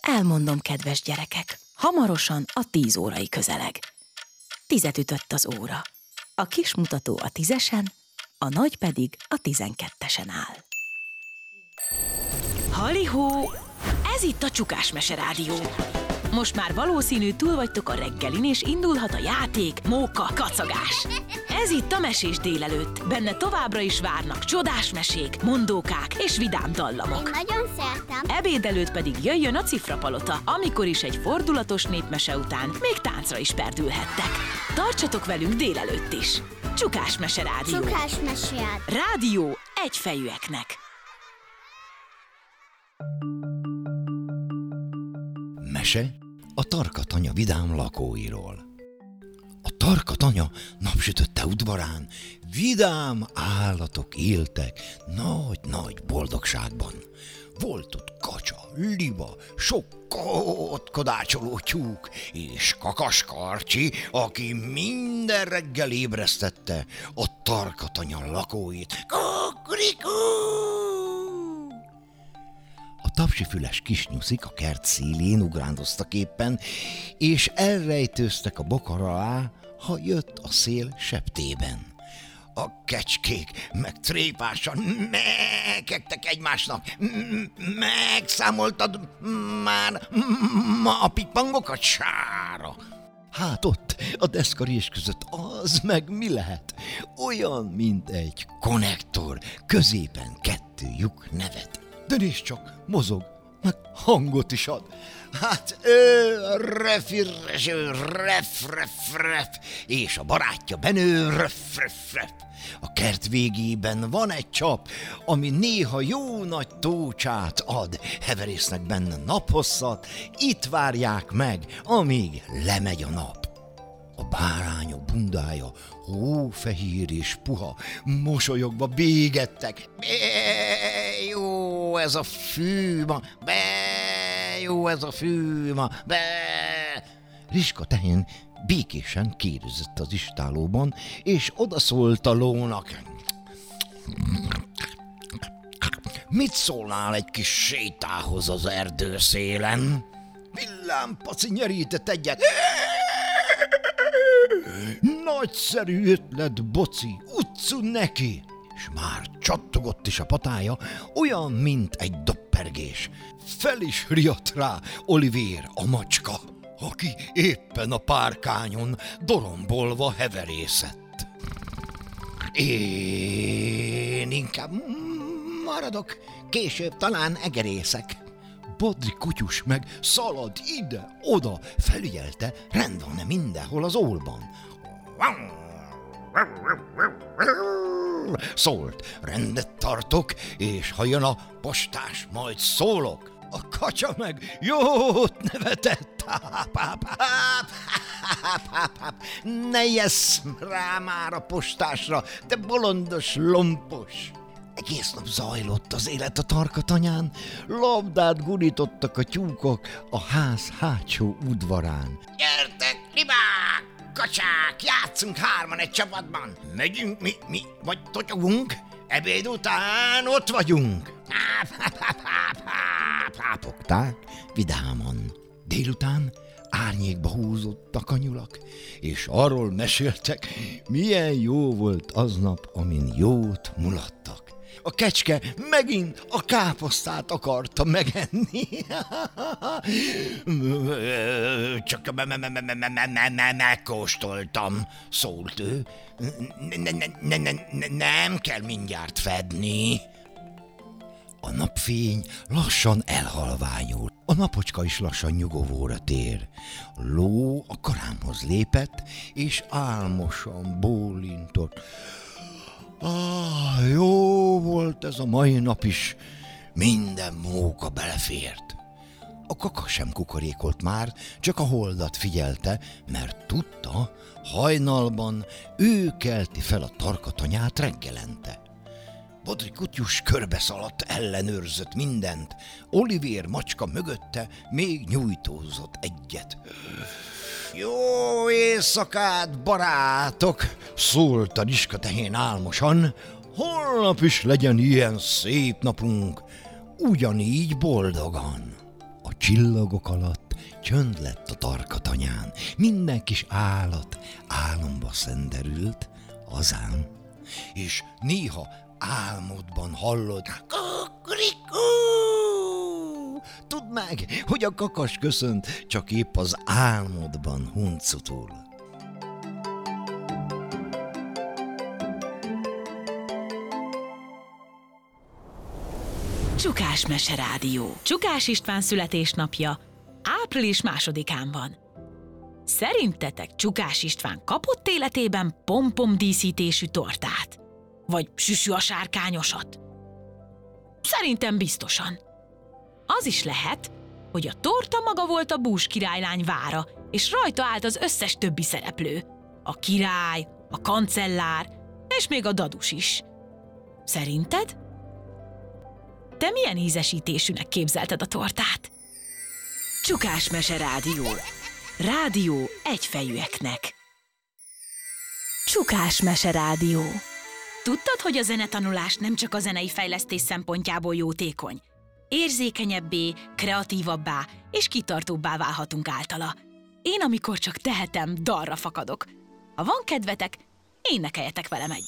Elmondom, kedves gyerekek, hamarosan a 10 órai közeleg. 10 ütött az óra. A kis mutató a 10-esen, a nagy pedig a 12-esen áll. Halihó! Ez itt a Csukás Mese Rádió. Most már valószínű túl vagytok a reggelin, és indulhat a játék, móka, kacagás. Ez itt a Mesés délelőtt. Benne továbbra is várnak csodás mesék, mondókák és vidám dallamok. Én nagyon szeretem. Ebéd előtt pedig jöjjön a Cifrapalota, amikor is egy fordulatos népmese után még táncra is perdülhettek. Tartsatok velünk délelőtt is. Csukás Mese Rádió. Csukás Mese Rádió egyfejűeknek. Mese a Tarka-tanya vidám lakóiról. A Tarka-tanya napsütötte udvarán vidám állatok éltek nagy-nagy boldogságban. Volt ott kacsa, liba, sok kodácsoló tyúk és kakaskarcsi, aki minden reggel ébresztette a Tarka-tanya lakóit. Kukurikú! A tapsifüles kisnyuszik a kert szélén ugrándoztak éppen, és elrejtőztek a bokor alá, ha jött a szél septében. A kecskék meg trépásan megektek egymásnak. Megszámoltad már ma a pippangokat, Sára? Hát ott, a deszkarés között az meg mi lehet? Olyan, mint egy konnektor, középen 2 lyuk nevet. De nézd csak, mozog, meg hangot is ad. Hát ref, és a barátja Benő ref. A kert végében van egy csap, ami néha jó nagy tócsát ad. Heverésznek benne naphosszat, itt várják meg, amíg lemegy a nap. A bárányok bundája hófehér és puha, mosolyogva bégettek. Jó ez a fű ma, jó ez a fű ma, Riska tehén békésen kérdezett az istálóban, és odaszólt a lónak. Mit szólnál egy kis sétához az erdőszélen? Villámpaci nyerített egyet. Nagyszerű ötlet, Boci, utcu neki! És már csattogott is a patája, olyan, mint egy doppergés. Fel is riadt rá Olivér, a macska, aki éppen a párkányon dorombolva heverészett. Én inkább maradok, később talán egerészek. Bodri kutyus meg szalad ide-oda, felügyelte, rend van-e mindenhol az ólban. Szólt, rendet tartok, és ha jön a postás, majd szólok. A kacsa meg jót nevetett. Ne jessz rá már a postásra, te bolondos lompos! Egész nap zajlott az élet a Tarka-tanyán, labdát gurítottak a tyúkok a ház hátsó udvarán. Gyertek, libák, kacsák, játszunk 3-an egy csapatban. Megyünk mi, vagy totyogunk, ebéd után ott vagyunk. Hápogták vidáman. Délután árnyékba húzódtak a nyulak, és arról meséltek, milyen jó volt aznap, amin jót mulattak. A kecske megint a káposztát akarta megenni. Csak megkóstoltam, szólt ő. Nem kell mindjárt fedni. A napfény lassan elhalványul. A napocska is lassan nyugovóra tér. A ló a karámhoz lépett, és álmosan bólintott. Jó volt ez a mai nap is, minden móka belefért. A kaka sem kukorékolt már, csak a holdat figyelte, mert tudta, hajnalban ő kelti fel a Tarka-tanyát reggelente. Bodri kutyus körbeszaladt, ellenőrzött mindent, Olivér macska mögötte még nyújtózott egyet. Jó éjszakát, barátok! Szólt a Riska tehén álmosan. Holnap is legyen ilyen szép napunk, ugyanígy boldogan. A csillagok alatt csönd lett a tarkatanyán. Minden kis állat álomba szenderült, azán, és néha álmodban hallod kukurikú! Tudd meg, hogy a kakas köszönt, csak épp az álmodban huncutul. Csukás Meserádió. Csukás István születésnapja április 2-án van. Szerintetek Csukás István kapott életében pompom-díszítésű tortát? Vagy süsű a sárkányosat? Szerintem biztosan. Az is lehet, hogy a torta maga volt a Bús királylány vára, és rajta állt az összes többi szereplő. A király, a kancellár, és még a dadus is. Szerinted? Te milyen ízesítésűnek képzelted a tortát? Csukás Meserádió. Rádió egyfejűeknek. Csukás Meserádió. Tudtad, hogy a zenetanulás nem csak a zenei fejlesztés szempontjából jótékony? Érzékenyebbé, kreatívabbá és kitartóbbá válhatunk általa. Én, amikor csak tehetem, dalra fakadok. Ha van kedvetek, énekeljetek velem együtt.